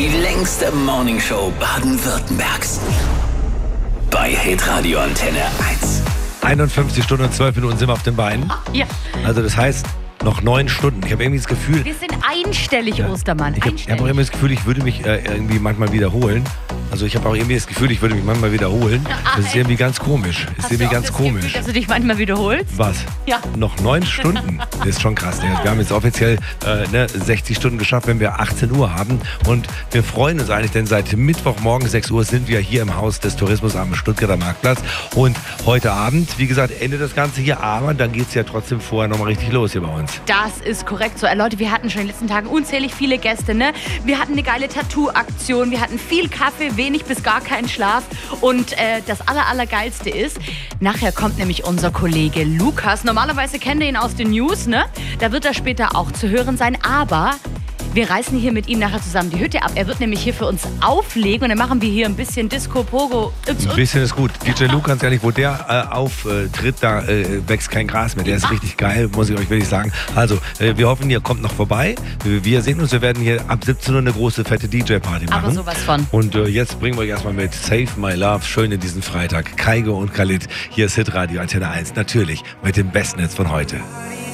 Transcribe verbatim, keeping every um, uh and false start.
Die längste Morningshow Baden-Württembergs. Bei Hitradio Antenne eins. einundfünfzig Stunden und zwölf Minuten sind wir auf den Beinen. Ja. Also das heißt, noch neun Stunden. Ich habe irgendwie das Gefühl... Wir sind einstellig, ja. Ostermann. Ich habe hab auch immer das Gefühl, ich würde mich äh, irgendwie manchmal wiederholen. Also ich habe auch irgendwie das Gefühl, ich würde mich manchmal wiederholen. Ach, das ist irgendwie ganz komisch. Das ist irgendwie ganz das komisch. Gefühl, dass du dich manchmal wiederholst? Was? Ja. Noch neun Stunden? Das ist schon krass. Ne? Wir haben jetzt offiziell äh, ne, sechzig Stunden geschafft, wenn wir achtzehn Uhr haben. Und wir freuen uns eigentlich, denn seit Mittwochmorgen sechs Uhr sind wir hier im Haus des Tourismus am Stuttgarter Marktplatz. Und heute Abend, wie gesagt, endet das Ganze hier. Aber dann geht es ja trotzdem vorher nochmal richtig los hier bei uns. Das ist korrekt so. Äh, Leute, wir hatten schon in den letzten Tagen unzählig viele Gäste. Ne? Wir hatten eine geile Tattoo-Aktion. Wir hatten viel Kaffee, wenig bis gar keinen Schlaf. Und äh, das aller, allergeilste ist, nachher kommt nämlich unser Kollege Lukas. Normalerweise kennt ihr ihn aus den News, ne? Da wird er später auch zu hören sein. Aber wir reißen hier mit ihm nachher zusammen die Hütte ab. Er wird nämlich hier für uns auflegen und dann machen wir hier ein bisschen Disco, Pogo. Ein bisschen ist gut. D J Luke, ganz ehrlich, wo der äh, auftritt, da äh, wächst kein Gras mehr. Der ist richtig geil, muss ich euch wirklich sagen. Also, äh, wir hoffen, ihr kommt noch vorbei. Wir sehen uns, wir werden hier ab siebzehn Uhr eine große, fette D J-Party machen. Aber sowas von. Und äh, jetzt bringen wir euch erstmal mit Save My Love schön in diesen Freitag. Kaigo und Khalid, hier ist Hitradio Antenne eins. Natürlich mit dem Bestnetz von heute.